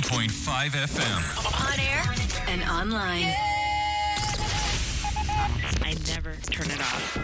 101.5 FM. On air and online. I never turn it off.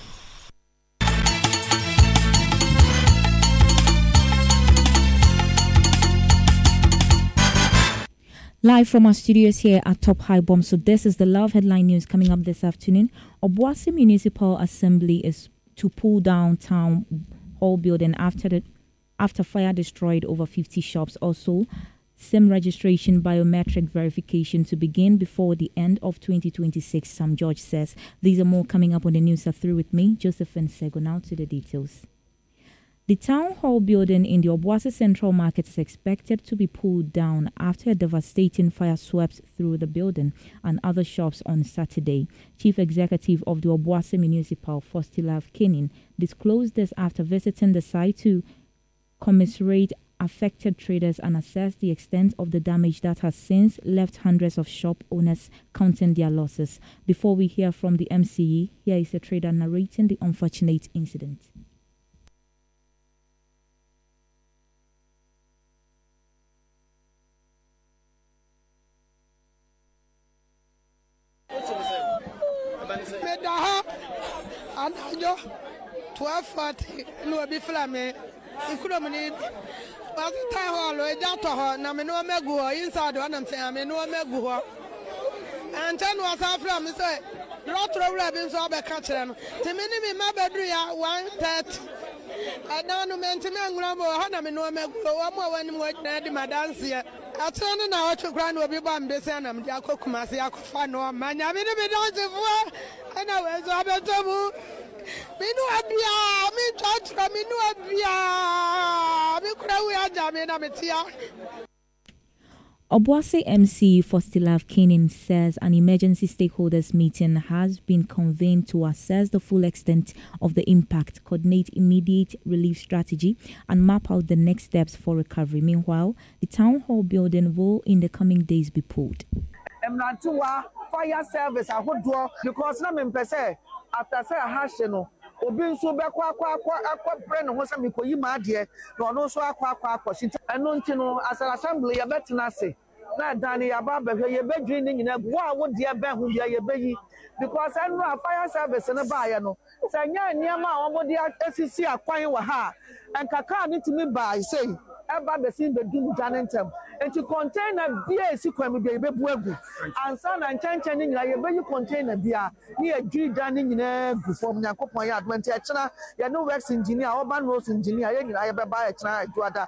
Live from our studios here at Top High Bomb. So this is the Love Headline News coming up this afternoon. Obuasi Municipal Assembly is to pull down town hall building after fire destroyed over 50 shops. Also, SIM registration biometric verification to begin before the end of 2026, Sam George says. These are more coming up on the news. Are through with me, Josephine Sego. Now to the details. The town hall building in the Obuasi Central Market is expected to be pulled down after a devastating fire swept through the building and other shops on Saturday. Chief Executive of the Obuasi Municipal, Fostilav Kenin, disclosed this after visiting the site to commiserate affected traders and assess the extent of the damage that has since left hundreds of shop owners counting their losses. Before we hear from the MCE, here is a trader narrating the unfortunate incident. Anajo 12:40 no be flame ikudomni but time hall e jato ho na me no megu ho inside one am say me no megu ho and ten was after me say rotro we be so be ka kire no timi ni me mabedru ya 1:30 ana no me ntimi angura mo ho na me no megu ho mo wani mo na di madanse atene na wacho kra na obi ba mbese na mdi akokuma se akofa no manya me ni me don se fu ana we so abetomu minu abia mi chatra minu abia mi kura we aja me na metia. Obuasi MC Fostilav Kenin says an emergency stakeholders meeting has been convened to assess the full extent of the impact, coordinate immediate relief strategy, and map out the next steps for recovery. Meanwhile, the town hall building will in the coming days be pulled. Fire service because na me pese after say a no obi nso be akwa brand ho say me koyi ma ade no no so akwa eno nti no as an assembly ya betina say na dani ya ba behwe ye bedwi ni nyina wo a wo de be ho bia ye beyi because eno a fire service ne ba ye no sanya niam a wo de asisi akwan wa ha enkaka ni timi ba say eba be sin be du janentem enti container bia esi kwam bia be bu agu ansa na nchenchen ni nyina ye be container bia ni adwi dan ni nyina gu fom nyakopon ya adwante e kina ye no works engineer urban roads engineer ye nyina ye be ba e kina adwada.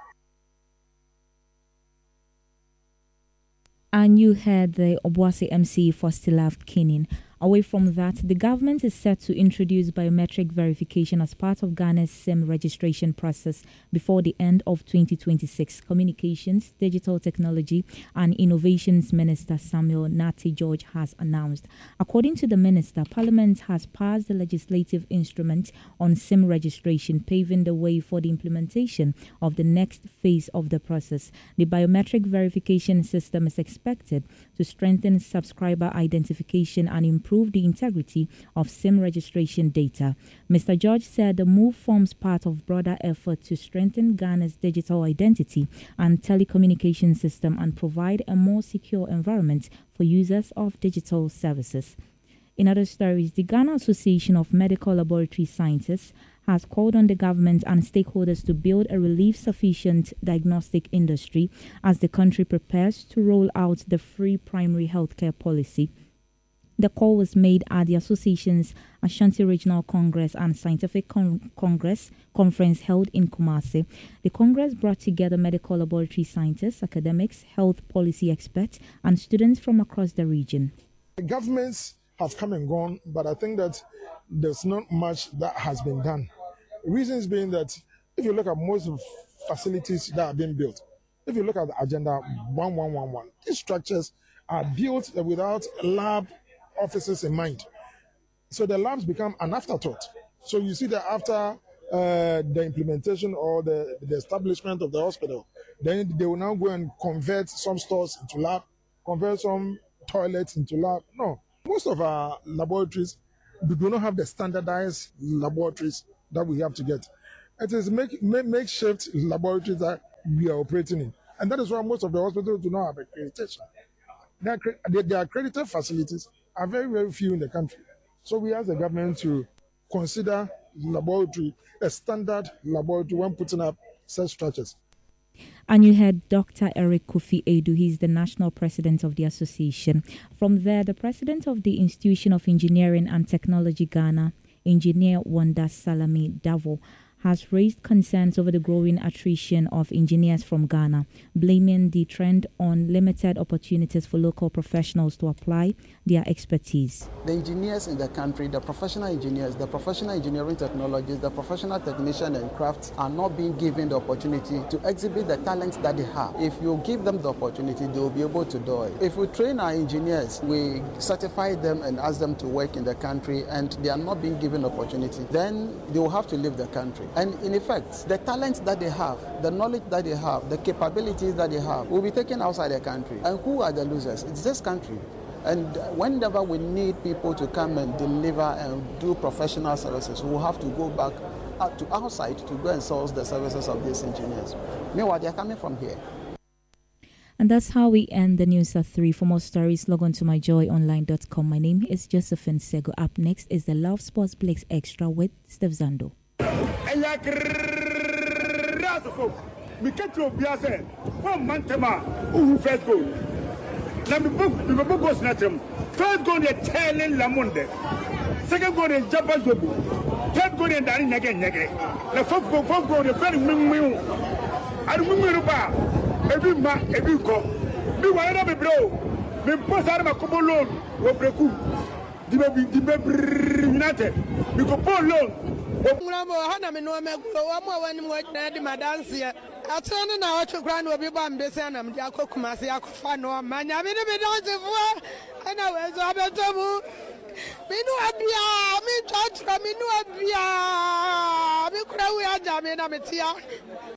And you heard the Obuasi MC Fostilav Kenin. Away from that, the government is set to introduce biometric verification as part of Ghana's SIM registration process before the end of 2026. Communications, Digital Technology and Innovations Minister Samuel Nate George has announced. According to the minister, Parliament has passed the legislative instrument on SIM registration, paving the way for the implementation of the next phase of the process. The biometric verification system is expected to strengthen subscriber identification and improve the integrity of SIM registration data. Mr. George said the move forms part of broader effort to strengthen Ghana's digital identity and telecommunication system and provide a more secure environment for users of digital services. In other stories, the Ghana Association of Medical Laboratory Scientists has called on the government and stakeholders to build a relief-sufficient diagnostic industry as the country prepares to roll out the free primary healthcare policy. The call was made at the association's Ashanti Regional Congress and Scientific Conference held in Kumasi. The Congress brought together medical laboratory scientists, academics, health policy experts, and students from across the region. The governments have come and gone, but I think that there's not much that has been done. The reasons being that if you look at most of facilities that are being built, if you look at the Agenda 1111, these structures are built without lab offices in mind. So the labs become an afterthought. So you see that after the implementation or the establishment of the hospital, then they will now go and convert some stores into lab, convert some toilets into lab. No, most of our laboratories do not have the standardized laboratories that we have to get. It is makeshift laboratories that we are operating in. And that is why most of the hospitals do not have accreditation. The accredited facilities are very, very few in the country. So we ask the government to consider laboratory, a standard laboratory when putting up such structures. And you heard Dr. Eric Kofi Edu. He's the national president of the association. From there, the president of the Institution of Engineering and Technology Ghana, Engineer Wanda Salami Davo, has raised concerns over the growing attrition of engineers from Ghana, blaming the trend on limited opportunities for local professionals to apply their expertise. The engineers in the country, the professional engineers, the professional engineering technologies, the professional technicians and crafts are not being given the opportunity to exhibit the talents that they have. If you give them the opportunity, they will be able to do it. If we train our engineers, we certify them and ask them to work in the country, and they are not being given opportunity, then they will have to leave the country. And in effect, the talents that they have, the knowledge that they have, the capabilities that they have will be taken outside the country. And who are the losers? It's this country. And whenever we need people to come and deliver and do professional services, we will have to go back to outside to go and source the services of these engineers. Meanwhile, they are coming from here. And that's how we end the news at 3. For more stories, log on to myjoyonline.com. My name is Josephine Sego. Up next is the Love Sports Blitz Extra with Steve Zando. First goal is telling Lamunde. Second goal is Jabba Zobu. Third goal is Dari Nage. The fourth goal is very wing. I remember every man, every call. Me why be bro. Me post out my couple loan. We break. The baby United. We go pull loan. Hana me no me go wa wani mo na di madanse atene na wacho kra na obi ba mbese na mde akokuma se akofa no manya me be dance fo ana wezo abetomu me no abia me twatra me no abia me kra wi aja me na me tia